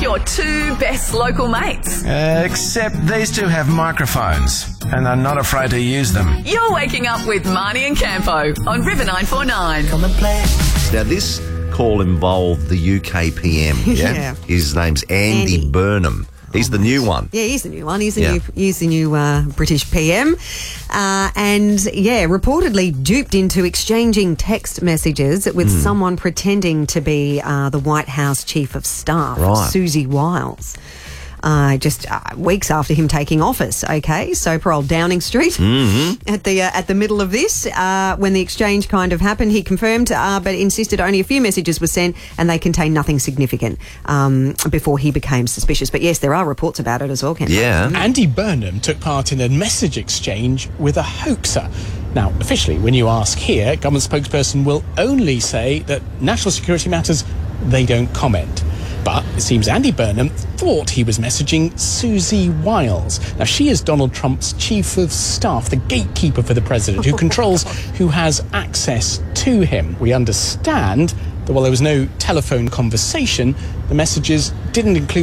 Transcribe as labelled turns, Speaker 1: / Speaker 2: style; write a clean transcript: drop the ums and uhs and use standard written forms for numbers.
Speaker 1: your two best local mates.
Speaker 2: Except these two have microphones and are not afraid to use them.
Speaker 1: You're waking up with Marnie and Campo on River 949.
Speaker 3: Come and play.
Speaker 4: Now, this call involved the UK PM, yeah?
Speaker 5: Yeah.
Speaker 4: His name's Andy Burnham. He's the new one.
Speaker 5: Yeah, he's the new one. He's the new British PM. Reportedly duped into exchanging text messages with someone pretending to be the White House Chief of Staff,
Speaker 4: Right.
Speaker 5: Susie Wiles. Just weeks after him taking office, okay? So poor old Downing Street at the middle of this, when the exchange kind of happened, he confirmed, but insisted only a few messages were sent and they contained nothing significant before he became suspicious. But yes, there are reports about it as well, Ken.
Speaker 4: Yeah.
Speaker 6: Andy Burnham took part in a message exchange with a hoaxer. Now, officially, when you ask here, government spokesperson will only say that national security matters, they don't comment. But it seems Andy Burnham thought he was messaging Susie Wiles. Now, she is Donald Trump's chief of staff, the gatekeeper for the president, who controls who has access to him. We understand that while there was no telephone conversation, the messages didn't include